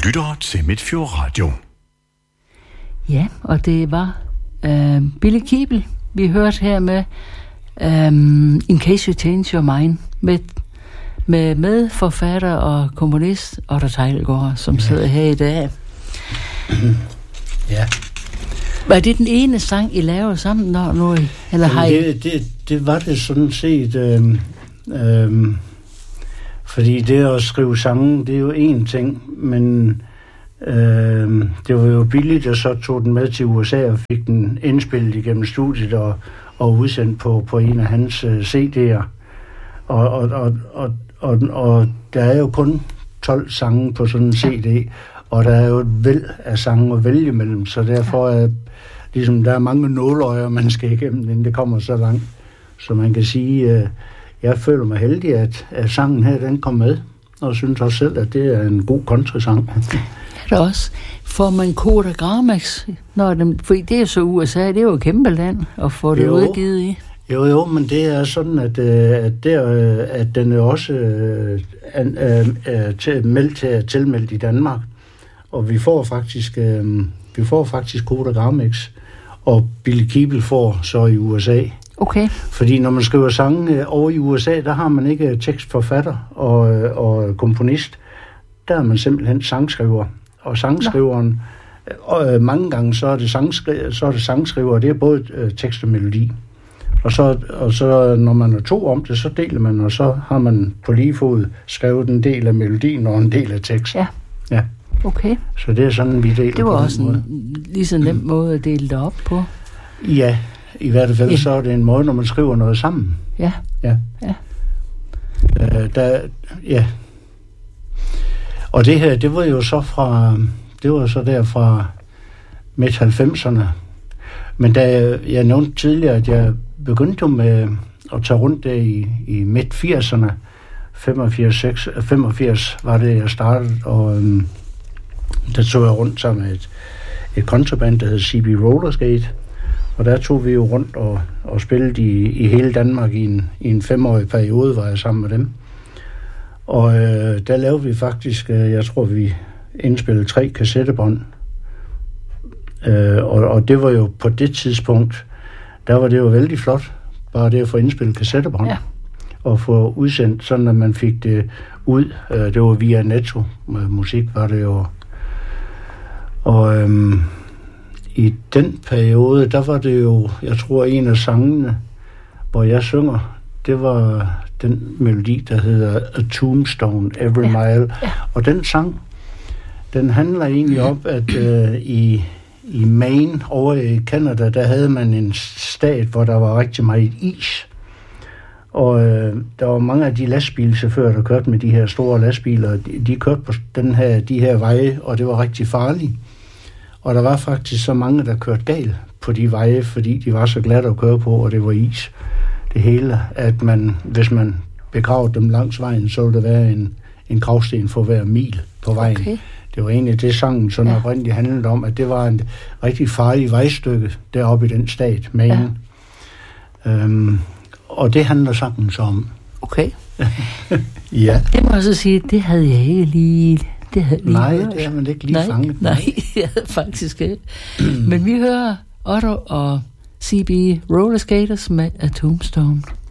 lytter til Midtfjord Radio. Ja, og det var Billy Keeble, vi hørte her med In Case You Change Your Mind, med forfatter og komponist Otto Teglgaard, som sidder her i dag. Ja. Var det den ene sang, I lavede sammen, når eller har I? Det var det sådan set, fordi det at skrive sange, det er jo én ting, men det var jo Billy, der så tog den med til USA og fik den indspillet igennem studiet og udsendt på en af hans CD'er. Og der er jo kun 12 sange på sådan en CD, og der er jo et væld af sange at vælge mellem, så derfor er ligesom, der er mange nåløjer, man skal igennem, inden det kommer så langt. Så man kan sige, jeg føler mig heldig, at sangen her, den kom med, og synes også selv, at det er en god countrysang. Det også. Får man Koda Gramex, for det er så USA, det er jo et kæmpe land at få det udgivet i. Jo, men det er sådan, at den er også tilmeldt i Danmark, og vi får faktisk Koda Gramex, og Billy Keeble får så i USA. Okay. Fordi når man skriver sange over i USA, der har man ikke tekstforfatter og komponist, der er man simpelthen sangskriver. Og sangskriveren, mange gange så er det sangskriver, det er både tekst og melodi. Og så når man er to om det, så deler man, og så har man på lige fod skrevet en del af melodien og en del af teksten. Ja. Okay. Så det er sådan, vi deler. Det var også en lige så nem måde at dele det op på. Ja, i hvert fald så er det en måde, når man skriver noget sammen. Ja. Og det her, det var jo så fra midt-90'erne. Men da jeg nævnte tidligere, at jeg begyndte jo med at tage rundt der i midt-80'erne, 85 var det, jeg startede, og der tog jeg rundt sammen med et kontraband, der hed CB Rollerskate, og der tog vi jo rundt og spillede i hele Danmark i en 5-årig periode, var jeg sammen med dem. Og der lavede vi faktisk, jeg tror vi indspillede 3 kassettebånd. Og det var jo på det tidspunkt, der var det jo vældig flot, bare det at få indspillet kassettebånd. Ja. Og få udsendt, sådan at man fik det ud. Det var via Netto. Musik var det jo. Og i den periode, der var det jo, jeg tror, en af sangene, hvor jeg synger, det var den melodi, der hedder A Tombstone, Every Mile. Ja. Og den sang, den handler egentlig om, at i Maine, over i Canada, der havde man en stat, hvor der var rigtig meget is. Og der var mange af de lastbilchauffører, der kørte med de her store lastbiler, de kørte på de her veje, og det var rigtig farligt. Og der var faktisk så mange, der kørte galt på de veje, fordi de var så glatte at køre på, og det var is. Det hele, at hvis man begravede dem langs vejen, så ville der være en gravsten for hver mil på vejen. Okay. Det var egentlig det, sangen sådan oprindeligt handlede om, at det var en rigtig farlig vejstykke deroppe i den stat, Maine. Ja. Og det handler sangen så om. Okay. Ja. Det må jeg så sige, det havde jeg ikke lige... Nej, det har man ikke lige fanget. Nej, jeg havde faktisk ikke. Men vi hører Otto og CB Rollerskaters med A Tombstone.